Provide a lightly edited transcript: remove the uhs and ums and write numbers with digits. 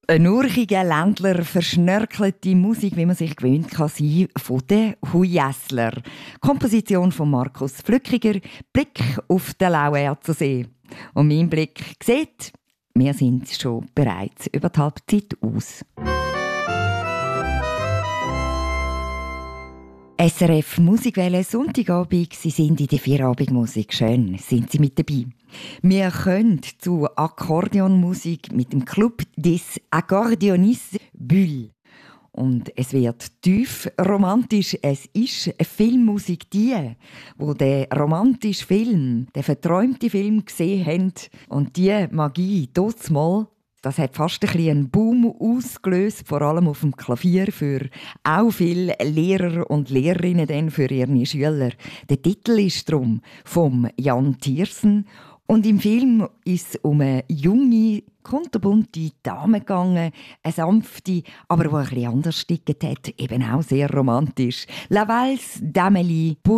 Eine urchige, Ländler, verschnörkelte Musik, wie man sich gewöhnt kann sein, von den Huyässler. Komposition von Markus Flückiger, Blick auf den Lauerzer Und mein Blick sieht, wir sind schon bereits über die Halbzeit aus. SRF Musikwelle Sonntagabend, Sie sind in der Vierabendmusik. Schön, sind Sie mit dabei. Wir können zu Akkordeonmusik mit dem Club des Accordéonistes Bulle. Und es wird tief romantisch. Es ist eine Filmmusik, die den romantischen Film, den verträumten Film gesehen haben. Und die Magie, dort mal, das hat fast ein bisschen einen Boom ausgelöst, vor allem auf dem Klavier für auch viele Lehrer und Lehrerinnen denn für ihre Schüler. Der Titel ist darum vom Jan Tiersen. Und im Film ist es um eine junge, kunterbunte Dame gegangen, eine sanfte, aber die ein bisschen anders tickt hat, eben auch sehr romantisch. La Valse d'Amélie